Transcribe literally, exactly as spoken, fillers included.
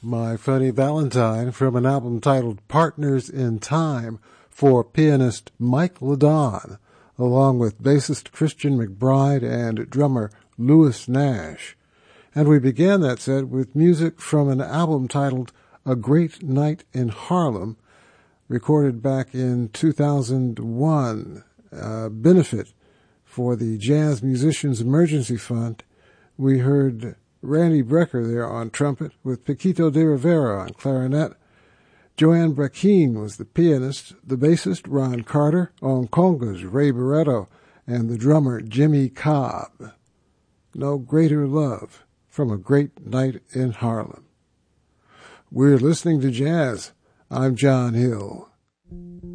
My Funny Valentine from an album titled Partners in Time for pianist Mike LeDon, along with bassist Christian McBride and drummer Louis Nash. And we began that set with music from an album titled A Great Night in Harlem, recorded back in two thousand one, a benefit for the Jazz Musicians Emergency Fund. We heard Randy Brecker there on trumpet, with Paquito de Rivera on clarinet. Joanne Brackeen was the pianist, the bassist Ron Carter, on congas Ray Barretto, and the drummer Jimmy Cobb. No Greater Love from A Great Night in Harlem. We're listening to jazz. I'm John Hill.